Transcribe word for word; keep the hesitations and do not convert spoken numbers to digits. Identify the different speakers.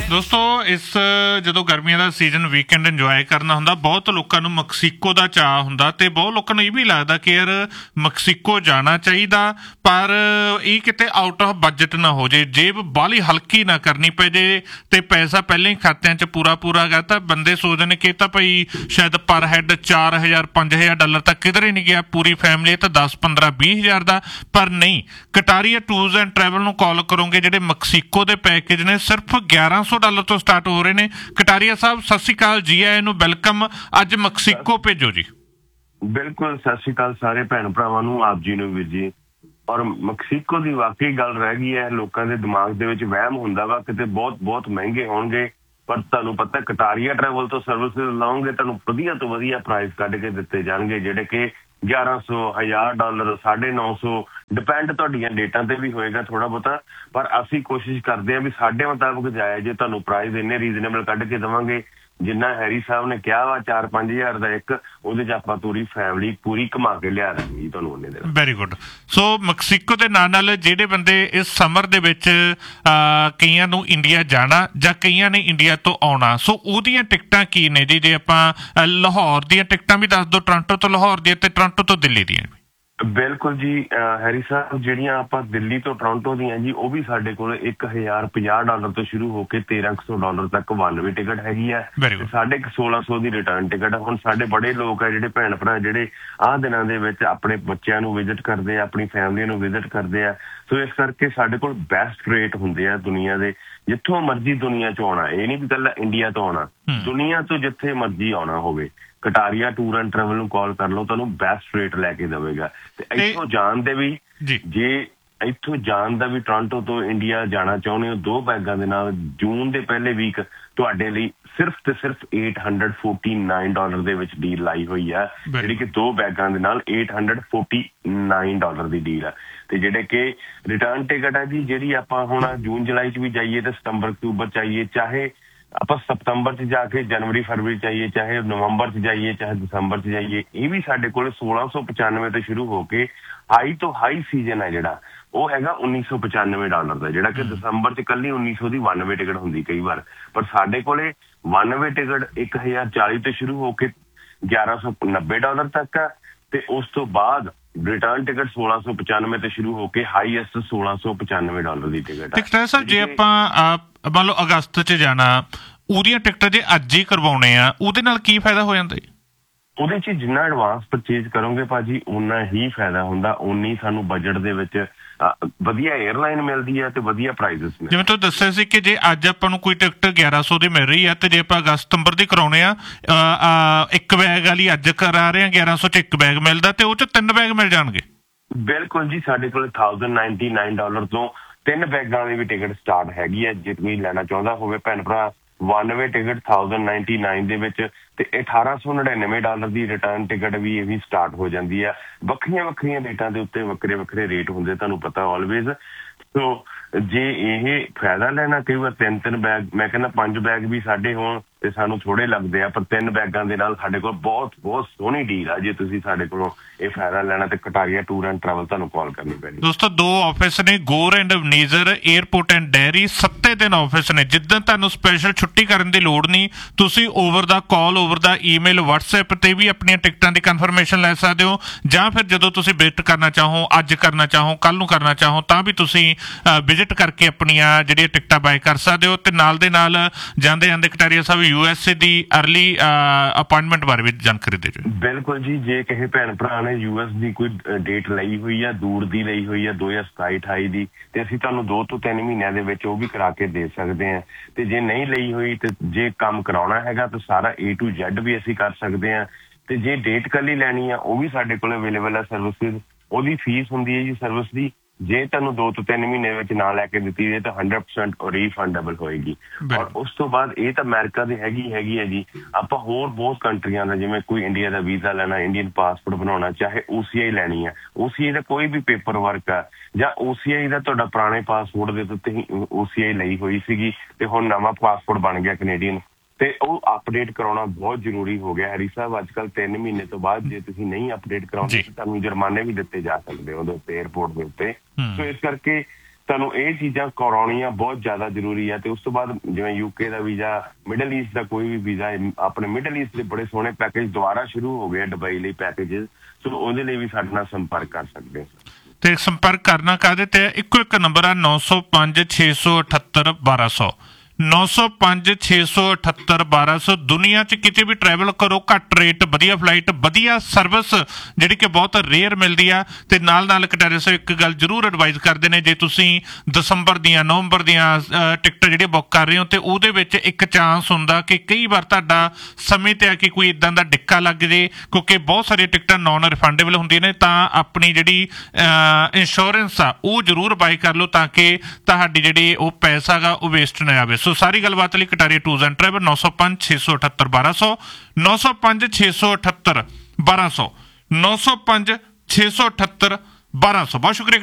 Speaker 1: ਦੋਸਤੋ ਇਸ ਜਦੋਂ ਗਰਮੀਆਂ ਦਾ ਸੀਜ਼ਨ ਵੀਕਐਂਡ ਇੰਜੋਏ ਕਰਨਾ ਹੁੰਦਾ, ਬਹੁਤ ਲੋਕਾਂ ਨੂੰ ਮੈਕਸੀਕੋ ਦਾ ਚਾਅ ਹੁੰਦਾ ਤੇ ਬਹੁਤ ਲੋਕਾਂ ਨੂੰ ਇਹ ਵੀ ਲੱਗਦਾ ਕਿ ਯਾਰ ਮੈਕਸੀਕੋ ਜਾਣਾ ਚਾਹੀਦਾ, ਪਰ ਇਹ ਕਿਤੇ ਆਊਟ ਆਫ ਬਜਟ ਨਾ ਹੋ ਜੇ, ਜੇਬ ਬਾਹਲੀ ਹਲਕੀ ਨਾ ਕਰਨੀ ਪੈ ਜੇ ਤੇ ਪੈਸਾ ਪਹਿਲਾਂ ਹੀ ਖਾਤਿਆਂ 'ਚ ਪੂਰਾ ਪੂਰਾ ਗਾ ਤਾਂ ਬੰਦੇ ਸੋਚਦੇ ਨੇ ਕਿ ਇਹ ਤਾਂ ਭਾਈ ਸ਼ਾਇਦ ਪਰ ਹੈਡ ਚਾਰ ਹਜ਼ਾਰ ਪੰਜ ਹਜ਼ਾਰ ਡਾਲਰ ਤਾਂ ਕਿਧਰੇ ਨਹੀਂ ਗਿਆ, ਪੂਰੀ ਫੈਮਿਲੀ ਤਾਂ ਦਸ ਪੰਦਰਾਂ ਵੀਹ ਹਜ਼ਾਰ ਦਾ। ਪਰ ਨਹੀਂ, ਕਟਾਰੀਆ ਟੂਰਸ ਐਂਡ ਟਰੈਵਲ ਨੂੰ ਕਾਲ ਕਰੋਗੇ, ਜਿਹੜੇ ਮੈਕਸੀਕੋ ਦੇ ਪੈਕੇਜ ਨੇ ਸਿਰਫ ਗਿਆਰਾਂ ਸੌ ਡਾਲਰ ਤੋਂ ਸਟਾਰਟ ਹੋ ਰਹੇ ਨੇ। ਕਟਾਰੀਆ ਸਾਹਿਬ ਸਤਿ ਸ਼੍ਰੀ ਅਕਾਲ, ਜੀ ਆਇਆਂ ਨੂੰ, ਵੈਲਕਮ। ਅੱਜ ਮੈਕਸੀਕੋ ਭੇਜੋ ਜੀ।
Speaker 2: ਬਿਲਕੁਲ, ਸਤਿ ਸ਼੍ਰੀ ਅਕਾਲ ਸਾਰੇ ਭੈਣ ਭਰਾਵਾਂ ਨੂੰ, ਆਪ ਜੀ ਨੂੰ ਵੀਰ ਜੀ। ਔਰ ਮੈਕਸੀਕੋ ਦੀ ਵਾਕਈ ਗੱਲ ਰਹਿ ਗਈ ਹੈ, ਲੋਕਾਂ ਦੇ ਦਿਮਾਗ ਦੇ ਵਿੱਚ ਵਹਿਮ ਹੁੰਦਾ ਵਾ ਕਿਤੇ ਬਹੁਤ ਬਹੁਤ ਮਹਿੰਗੇ ਹੋਣਗੇ, ਪਰ ਤੁਹਾਨੂੰ ਪਤਾ ਕਟਾਰੀਆ ਟਰੈਵਲ ਤੋਂ ਸਰਵਿਸਿਜ਼ ਲਾਓਗੇ ਤੁਹਾਨੂੰ ਵਧੀਆ ਤੋਂ ਵਧੀਆ ਪ੍ਰਾਈਸ ਕੱਢ ਕੇ ਦਿੱਤੇ ਜਾਣਗੇ, ਜਿਹੜੇ ਕਿ ਗਿਆਰਾਂ ਸੌ ਹਜ਼ਾਰ ਡਾਲਰ ਸਾਢੇ ਨੌ ਸੌ ਡਿਪੈਂਡ ਤੁਹਾਡੀਆਂ ਡੇਟਾਂ ਤੇ ਵੀ ਹੋਏਗਾ ਥੋੜਾ ਬਹੁਤਾ, ਪਰ ਅਸੀਂ ਕੋਸ਼ਿਸ਼ ਕਰਦੇ ਹਾਂ ਵੀ ਸਾਡੇ ਮੁਤਾਬਕ ਜਾਇਆ ਜੇ ਤੁਹਾਨੂੰ ਪ੍ਰਾਈਸ ਇੰਨੇ ਰੀਜ਼ਨੇਬਲ ਕੱਢ ਕੇ ਦੇਵਾਂਗੇ। ਜਿੰਨਾ ਹੈਰੀ ਸਾਹਿਬ ਨੇ ਕਿਹਾ ਵਾ ਚਾਰ ਪੰਜ ਹਜ਼ਾਰ ਦਾ ਇੱਕ, ਉਹਦੇ 'ਚ ਆਪਾਂ ਪੂਰੀ ਫੈਮਿਲੀ ਪੂਰੀ ਘੁਮਾ ਕੇ ਲਿਆ ਦਾਂਗੇ ਜੀ ਤੁਹਾਨੂੰ ਉਹਨੇ ਦਿਨ।
Speaker 1: Very good. ਸੋ ਮੈਕਸੀਕੋ ਦੇ ਨਾਲ ਨਾਲ ਜਿਹੜੇ ਬੰਦੇ ਇਸ ਸਮਰ ਦੇ ਵਿੱਚ ਕਈਆਂ ਨੂੰ ਇੰਡੀਆ ਜਾਣਾ ਜਾਂ ਕਈਆਂ ਨੇ ਇੰਡੀਆ ਤੋਂ ਆਉਣਾ, ਸੋ ਉਹਦੀਆਂ ਟਿਕਟਾਂ ਕੀ ਨੇ ਜੀ? ਜੇ ਆਪਾਂ ਲਾਹੌਰ ਦੀਆਂ ਟਿਕਟਾਂ ਵੀ ਦੱਸ ਦਿਓ, ਟੋਰਾਂਟੋ ਤੋਂ ਲਾਹੌਰ ਦੀਆਂ ਤੇ ਟੋਰਾਂਟੋ ਤੋਂ ਦਿੱਲੀ ਦੀਆਂ ਵੀ।
Speaker 2: ਬਿਲਕੁਲ ਜੀ ਹੈਰੀ ਸਾਹਿਬ, ਜਿਹੜੀਆਂ ਆਪਾਂ ਦਿੱਲੀ ਤੋਂ ਟੋਰਾਂਟੋ ਦੀਆਂ ਜੀ, ਉਹ ਵੀ ਸਾਡੇ ਕੋਲ ਇੱਕ ਹਜ਼ਾਰ ਪੰਜਾਹ ਡਾਲਰ ਤੋਂ ਸ਼ੁਰੂ ਹੋ ਕੇ ਤੇਰਾਂ ਸੌ ਡਾਲਰ ਤੱਕ ਵਨ ਵੇ ਟਿਕਟ ਹੈਗੀ ਆ, ਸਾਢੇ ਕੁ ਸੋਲਾਂ ਸੌ ਦੀ ਰਿਟਰਨ ਟਿਕਟ। ਹੁਣ ਸਾਡੇ ਬੜੇ ਲੋਕ ਆ ਜਿਹੜੇ ਭੈਣ ਭਰਾ ਜਿਹੜੇ ਆਹ ਦਿਨਾਂ ਦੇ ਵਿੱਚ ਆਪਣੇ ਬੱਚਿਆਂ ਨੂੰ ਵਿਜ਼ਿਟ ਕਰਦੇ ਆ, ਆਪਣੀ ਫੈਮਿਲੀ ਨੂੰ ਵਿਜ਼ਿਟ ਕਰਦੇ ਆ, ਸੋ ਇਸ ਕਰਕੇ ਸਾਡੇ ਕੋਲ ਬੈਸਟ ਰੇਟ ਹੁੰਦੇ ਆ ਦੁਨੀਆ ਦੇ, ਜਿੱਥੋਂ ਮਰਜ਼ੀ ਦੁਨੀਆ 'ਚ ਆਉਣਾ। ਇਹ ਨਹੀਂ ਵੀ ਇਕੱਲਾ ਇੰਡੀਆ ਤੋਂ ਆਉਣਾ, ਦੁਨੀਆ ਤੋਂ ਜਿੱਥੇ ਮਰਜ਼ੀ ਆਉਣਾ ਹੋਵੇ ਕਟਾਰੀਆ ਟੂਰ ਐਂਡ ਟਰੈਵਲ ਨੂੰ ਕਾਲ ਕਰ ਲਓ, ਤੁਹਾਨੂੰ ਬੈਸਟ ਰੇਟ ਲੈ ਕੇ ਦੇਵੇਗਾ। ਤੇ ਇੱਥੋਂ ਜਾਣ ਦੇ ਵੀ, ਜੇ ਇੱਥੋਂ ਜਾਣ ਦਾ ਵੀ ਟੋਰਾਂਟੋ ਤੋਂ ਇੰਡੀਆ ਜਾਣਾ ਚਾਹੁੰਦੇ ਹੋ ਦੋ ਬੈਗਾਂ ਦੇ ਨਾਲ, ਜੂਨ ਦੇ ਪਹਿਲੇ ਵੀਕ ਤੁਹਾਡੇ ਲਈ ਸਿਰਫ ਤੇ ਸਿਰਫ eight hundred forty-nine ਡਾਲਰ ਦੇ ਵਿੱਚ ਡੀਲ ਲਾਈ ਹੋਈ ਆ, ਜਿਹੜੀ ਕਿ ਦੋ ਬੈਗਾਂ ਦੇ ਨਾਲ eight hundred forty-nine ਡਾਲਰ ਦੀ ਡੀਲ ਆ। ਤੇ ਜਿਹੜੇ ਕਿ ਰਿਟਰਨ ਟਿਕਟ ਆ ਜੀ, ਜਿਹੜੀ ਆਪਾਂ ਹੁਣ ਜੂਨ ਜੁਲਾਈ 'ਚ ਵੀ ਜਾਈਏ ਤੇ ਸਤੰਬਰ ਅਕਤੂਬਰ 'ਚ ਆਈਏ, ਚਾਹੇ ਆਪਾਂ ਸਤੰਬਰ 'ਚ ਜਾ ਕੇ ਜਨਵਰੀ ਫਰਵਰੀ 'ਚ ਆਈਏ, ਚਾਹੇ ਨਵੰਬਰ 'ਚ ਜਾਈਏ, ਚਾਹੇ ਦਸੰਬਰ 'ਚ ਜਾਈਏ, ਇਹ ਵੀ ਸਾਡੇ ਕੋਲ ਸੋਲਾਂ ਸੌ ਪਚਾਨਵੇਂ ਤੋਂ ਸ਼ੁਰੂ ਹੋ ਕੇ ਹਾਈ ਤੋਂ ਹਾਈ ਸੀਜ਼ਨ ਹੈ ਜਿਹੜਾ ਉਹ ਹੈਗਾ ਉੱਨੀ ਸੌ ਪਚਾਨਵੇਂ ਡਾਲਰ ਦਾ, ਜਿਹੜਾ ਕਿ ਦਸੰਬਰ 'ਚ ਇਕੱਲੀ ਉੱਨੀ ਸੌ ਦੀ ਵਨ ਵੇ ਟਿਕਟ ਹੁੰਦੀ ਕਈ ਵਾਰ। ਪਰ ਸਾਡੇ ਕੋਲੇ ਵਨ ਵੇ ਟਿਕਟ ਇੱਕ ਹਜ਼ਾਰ ਚਾਲੀ ਤੋਂ ਸ਼ੁਰੂ ਹੋ ਕੇ ਗਿਆਰਾਂ ਸੌ ਨੱਬੇ ਡਾਲਰ ਤੱਕ ਆ, ਤੇ ਉਸ ਤੋਂ ਬਾਅਦ ਰਿਟਰਨ ਟਿਕਟ ਸੋਲਾਂ ਸੌ ਪਚਾਨਵੇਂ ਤੋਂ ਸ਼ੁਰੂ ਹੋ ਕੇ ਹਾਈਐਸਟ ਸੋਲਾਂ ਸੌ ਪਚਾਨਵੇਂ ਡਾਲਰ ਦੀ ਟਿਕਟ ਆ।
Speaker 1: ਸਰ ਜੇ ਆਪਾਂ ਮੰਨ ਲਓ ਅਗਸਤ 'ਚ ਜਾਣਾ, ਉਹਦੀਆਂ ਟਿਕਟਾਂ ਜੇ ਅੱਜ ਹੀ ਕਰਵਾਉਣੇ ਆ, ਉਹਦੇ ਨਾਲ ਕੀ ਫਾਇਦਾ ਹੋ ਜਾਂਦਾ?
Speaker 2: ਉਹਦੇ 'ਚ ਜਿੰਨਾ ਐਡਵਾਂਸ ਪਰਚੇਜ਼ ਕਰੋਗੇ ਭਾਜੀ ਓਨਾ ਹੀ ਫਾਇਦਾ ਹੁੰਦਾ, ਓਨੀ ਸਾਨੂੰ ਬਜਟ ਦੇ ਵਿੱਚ ਵਧੀਆ 에ਅਰਲਾਈਨ ਮਿਲਦੀ ਹੈ ਤੇ ਵਧੀਆ ਪ੍ਰਾਈਸਿਸ ਨੇ। ਜਿਵੇਂ
Speaker 1: ਤੁਸੀਂ ਦੱਸਿਆ ਸੀ ਕਿ ਜੇ ਅੱਜ ਆਪਾਂ ਨੂੰ ਕੋਈ ਟਿਕਟ ਗਿਆਰਾਂ ਸੌ ਦੀ ਮਿਲ ਰਹੀ ਹੈ ਤੇ ਜੇ ਆਪਾਂ ਅਗਸਤ ਸਤੰਬਰ ਦੀ ਕਰਾਉਣੇ ਆ, ਇੱਕ ਬੈਗ ਵਾਲੀ ਅੱਜ ਕਰਾ ਰਹੇ ਆ ਗਿਆਰਾਂ ਸੌ 'ਚ ਇੱਕ ਬੈਗ ਮਿਲਦਾ ਤੇ ਉਹ 'ਚ ਤਿੰਨ ਬੈਗ ਮਿਲ ਜਾਣਗੇ।
Speaker 2: ਬਿਲਕੁਲ ਜੀ, ਸਾਡੇ ਕੋਲ ਥਾਊਜ਼ੈਂਡ ਨਾਈਨਟੀ ਨਾਈਨ ਡਾਲਰ ਤੋਂ ਤਿੰਨ ਬੈਗਾਂ ਦੀ ਵੀ ਟਿਕਟ ਸਟਾਰਟ ਹੈਗੀ ਹੈ। ਜੇ ਕੋਈ ਲੈਣਾ ਚਾਹੁੰਦਾ ਹੋਵੇ ਭੈਣ ਭਰਾ, one way ticket thousand ninety nine ਦੇ ਵਿੱਚ ਤੇ ਅਠਾਰਾਂ ਸੌ ਨੜਿਨਵੇਂ ਡਾਲਰ ਦੀ ਰਿਟਰਨ ਟਿਕਟ ਵੀ ਇਹ ਵੀ ਸਟਾਰਟ ਹੋ ਜਾਂਦੀ ਆ। ਵੱਖਰੀਆਂ ਵੱਖਰੀਆਂ ਡੇਟਾਂ ਦੇ ਉੱਤੇ ਵੱਖਰੇ ਵੱਖਰੇ ਰੇਟ ਹੁੰਦੇ, ਤੁਹਾਨੂੰ ਪਤਾ ਆਲਵੇਜ਼। ਸੋ ਜੇ ਇਹ ਫਾਇਦਾ ਲੈਣਾ, ਕਈ ਵਾਰ ਤਿੰਨ ਤਿੰਨ ਬੈਗ, ਮੈਂ ਕਹਿੰਦਾ ਪੰਜ ਬੈਗ ਵੀ ਸਾਡੇ ਹੋਣ ਤੇ ਸਾਨੂੰ ਥੋੜੇ ਲੱਗਦੇ ਆ, ਪਰ ਤਿੰਨ ਬੈਗਾਂ ਦੇ ਨਾਲ ਸਾਡੇ ਕੋਲ ਬਹੁਤ ਬਹੁਤ ਸੋਹਣੀ ਡੀਲ ਆ। ਜੇ ਤੁਸੀਂ ਸਾਡੇ ਕੋਲੋਂ ਇਹ ਫਾਇਦਾ ਲੈਣਾ ਤੇ ਕਟਾਰੀਆ ਟੂਰ ਐਂਡ ਟਰੈਵਲ ਤੁਹਾਨੂੰ ਕਾਲ ਕਰਨੀ ਪੈਣੀ।
Speaker 1: ਦੋਸਤੋ ਦੋ ਆਫਿਸ ਨੇ, ਗੋਰ ਐਂਡ ਵਨੀਜ਼ਰ, ਏਅਰਪੋਰਟ ਐਂਡ ਡੈਰੀ, ਸੱਤੇ ਦਿਨ ਆਫਿਸ ਨੇ। ਜਿੱਦਾਂ ਤੁਹਾਨੂੰ ਸਪੈਸ਼ਲ ਛੁੱਟੀ ਕਰਨ ਦੀ ਲੋੜ ਨਹੀਂ, ਤੁਸੀਂ ਓਵਰ ਦਾ ਕਾਲ, ਓਵਰ ਦਾ ਈਮੇਲ, ਵਟਸਐਪ ਤੇ ਵੀ ਆਪਣੀਆਂ ਟਿਕਟਾਂ ਦੀ ਕਨਫਰਮੇਸ਼ਨ ਲੈ ਸਕਦੇ ਹੋ, ਜਾਂ ਫਿਰ ਜਦੋਂ ਤੁਸੀਂ ਵਿਜ਼ਿਟ ਕਰਨਾ ਚਾਹੋ, ਅੱਜ ਕਰਨਾ ਚਾਹੋ, ਕੱਲ ਨੂੰ ਕਰਨਾ ਚਾਹੋ, ਤਾਂ ਵੀ ਤੁਸੀਂ ਵਿਜ਼ਿਟ ਕਰਕੇ ਆਪਣੀਆਂ ਜਿਹੜੀਆਂ ਟਿਕਟਾਂ ਬਾਏ ਕਰ ਸਕਦੇ ਹੋ। ਤੇ ਨਾਲ ਦੇ ਨਾਲ ਜਾਂਦੇ ਜਾਂਦੇ ਕਟਾਰੀਆ ਸਾਹਿਬ U S A the early appointment ਬਾਰੇ ਵੀ ਜਾਣਕਾਰੀ ਦੇ ਦਿਓ।
Speaker 2: ਬਿਲਕੁਲ ਜੀ, ਜੇ ਕਿਸੇ ਭੈਣ ਭਰਾ ਨੇ ਯੂ ਐਸ ਦੀ ਕੋਈ ਡੇਟ ਲਈ ਹੋਈ ਆ, ਦੂਰ ਦੀ ਲਈ ਹੋਈ ਆ ਦੋ ਹਜ਼ਾਰ ਸਤਾਈ ਅਠਾਈ ਦੀ, ਤੇ ਅਸੀਂ ਤੁਹਾਨੂੰ ਦੋ ਤੋਂ ਤਿੰਨ ਮਹੀਨਿਆਂ ਦੇ ਵਿੱਚ ਉਹ ਵੀ ਕਰਾ ਕੇ ਦੇ ਸਕਦੇ ਹਾਂ। ਤੇ ਜੇ ਨਹੀਂ ਲਈ ਹੋਈ ਤੇ ਜੇ ਕੰਮ ਕਰਾਉਣਾ ਹੈਗਾ ਤਾਂ ਸਾਰਾ ਏ ਟੂ ਜ਼ੈਡ ਵੀ ਅਸੀਂ ਕਰ ਸਕਦੇ ਹਾਂ। ਤੇ ਜੇ ਡੇਟ ਕੱਲੀ ਲੈਣੀ ਆ, ਉਹ ਵੀ ਸਾਡੇ ਕੋਲ ਅਵੇਲੇਬਲ ਆ ਸਰਵਿਸਿਜ਼। ਉਹਦੀ ਫੀਸ ਹੁੰਦੀ ਹੈ ਜੀ ਸਰਵਿਸ ਦੀ, ਜੇ ਤੁਹਾਨੂੰ ਦੋ ਤੋਂ ਤਿੰਨ ਮਹੀਨੇ ਵਿੱਚ ਨਾ ਲੈ ਕੇ ਦਿੱਤੀ ਜਾਏ ਤਾਂ ਹੰਡਰਡ ਪਰਸੈਂਟ ਰੀਫੰਡੇਬਲ ਹੋਏਗੀ। ਔਰ ਉਸ ਤੋਂ ਬਾਅਦ ਇਹ ਤਾਂ ਅਮਰੀਕਾ ਦੀ ਹੈਗੀ ਹੈਗੀ ਹੈ ਜੀ, ਆਪਾਂ ਹੋਰ ਬਹੁਤ ਕੰਟਰੀਆਂ ਦਾ, ਜਿਵੇਂ ਕੋਈ ਇੰਡੀਆ ਦਾ ਵੀਜ਼ਾ ਲੈਣਾ, ਇੰਡੀਅਨ ਪਾਸਪੋਰਟ ਬਣਾਉਣਾ, ਚਾਹੇ ਓ ਸੀ ਆਈ ਲੈਣੀ ਆ, ਓ ਸੀ ਆਈ ਦਾ ਕੋਈ ਵੀ ਪੇਪਰ ਵਰਕ ਆ, ਜਾਂ ਓ ਸੀ ਆਈ ਦਾ ਤੁਹਾਡਾ ਪੁਰਾਣੇ ਪਾਸਪੋਰਟ ਦੇ ਉੱਤੇ ਹੀ ਓ ਸੀ ਆਈ ਲਈ ਹੋਈ ਸੀਗੀ ਤੇ ਹੁਣ ਨਵਾਂ ਪਾਸਪੋਰਟ ਬਣ ਗਿਆ ਕੈਨੇਡੀਅਨ, ਤੇ ਉਹ ਅਪਡੇਟ ਕਰਾਉਣਾ ਬਹੁਤ ਜ਼ਰੂਰੀ ਹੋ ਗਿਆ ਹਰੀ ਸਾਹਿਬ। ਅੱਜ ਕੱਲ੍ਹ ਤਿੰਨ ਮਹੀਨੇ ਤੋਂ ਬਾਅਦ ਜੇ ਤੁਸੀਂ ਨਹੀਂ ਅਪਡੇਟ ਕਰਾਉਂਦੇ ਤੁਹਾਨੂੰ ਜੁਰਮਾਨੇ ਵੀ ਦਿੱਤੇ ਜਾ ਸਕਦੇ ਉਹਦੇ ਉੱਤੇ, ਏਅਰਪੋਰਟ ਦੇ ਉੱਤੇ। ਸੋ ਇਸ ਕਰਕੇ ਸਾਨੂੰ ਇਹ ਚੀਜ਼ਾਂ ਕਰਾਉਣੀਆਂ ਬਹੁਤ ਜ਼ਿਆਦਾ ਜ਼ਰੂਰੀ ਹੈ। ਤੇ ਉਸ ਤੋਂ ਬਾਅਦ ਜਿਵੇਂ ਯੂਕੇ ਦਾ ਵੀਜ਼ਾ, ਮਿਡਲ ਈਸਟ ਦਾ ਕੋਈ ਵੀ ਵੀਜ਼ਾ, ਆਪਣੇ ਮਿਡਲ ਈਸਟ ਦੇ ਬੜੇ ਸੋਹਣੇ ਪੈਕੇਜ ਦੁਬਾਰਾ ਸ਼ੁਰੂ ਹੋ ਗਏ ਦੁਬਈ ਲਈ ਪੈਕੇਜਸ, ਸੋ ਉਹਦੇ ਲਈ ਵੀ ਸਾਡੇ ਨਾਲ ਸੰਪਰਕ ਕਰ ਸਕਦੇ ਹੋ।
Speaker 1: ਤੇ ਸੰਪਰਕ ਕਰਨਾ ਕਾਹਦੇ ਤੇ? ਇੱਕੋ ਇੱਕ ਨੰਬਰ ਆ ਨੌ ਸੌ ਪੰਜ ਛੇ ਸੌ ਅਠੱਤਰ ਬਾਰਾਂ ਸੌ ਨੌ ਸੌ ਪੰਜ ਛੇ ਸੌ ਅਠੱਤਰ ਬਾਰਾਂ ਸੌ। ਦੁਨੀਆ 'ਚ ਕਿਤੇ ਵੀ ਟਰੈਵਲ ਕਰੋ, ਘੱਟ ਰੇਟ, ਵਧੀਆ ਫਲਾਈਟ, ਵਧੀਆ ਸਰਵਿਸ ਜਿਹੜੀ ਕਿ ਬਹੁਤ ਰੇਅਰ ਮਿਲਦੀ ਆ। ਤੇ ਨਾਲ ਨਾਲ ਕਟਾਰੇ ਸਾਹਿਬ ਇੱਕ ਗੱਲ ਜ਼ਰੂਰ ਐਡਵਾਈਜ਼ ਕਰਦੇ ਨੇ, ਜੇ ਤੁਸੀਂ ਦਸੰਬਰ ਦੀਆਂ, ਨਵੰਬਰ ਦੀਆਂ ਟਿਕਟਾਂ ਜਿਹੜੀਆਂ ਬੁੱਕ ਕਰ ਰਹੇ ਹੋ ਤੇ ਉਹਦੇ ਵਿੱਚ ਇੱਕ ਚਾਂਸ ਹੁੰਦਾ ਕਿ ਕਈ ਵਾਰ ਤੁਹਾਡਾ ਸਮੇਂ ਤੇ ਆ ਕੇ ਕੋਈ ਇੱਦਾਂ ਦਾ ਡਿੱਕਾ ਲੱਗ ਜੇ, ਕਿਉਂਕਿ ਬਹੁਤ ਸਾਰੀਆਂ ਟਿਕਟਾਂ ਨੋਨ ਰਿਫੰਡੇਬਲ ਹੁੰਦੀਆਂ ਨੇ। ਤਾਂ ਆਪਣੀ ਜਿਹੜੀ ਇੰਸ਼ੋਰੈਂਸ ਆ ਉਹ ਜ਼ਰੂਰ ਬਾਈ ਕਰ ਲਓ ਤਾਂ ਕਿ ਤੁਹਾਡੀ ਜਿਹੜੀ ਉਹ ਪੈਸਾ ਗਾ ਉਹ ਵੇਸਟ ਨਾ ਆਵੇ। ਸੋ ਸਾਰੀ ਗੱਲਬਾਤ ਲਈ ਕਟਾਰੀਆ ਟੂਰਸ ਐਂਡ ਟਰੈਵਲ ਨੌ ਸੌ ਪੰਜ ਛੇ ਸੌ ਅਠੱਤਰ ਬਾਰਾਂ ਸੌ ਨੌ ਸੌ ਪੰਜ ਛੇ ਸੌ ਅਠੱਤਰ ਬਾਰਾਂ ਸੌ ਨੌ ਸੌ ਪੰਜ ਛੇ ਸੌ ਅਠੱਤਰ ਬਾਰਾਂ ਸੌ। ਬਹੁਤ ਸ਼ੁਕਰੀਆ।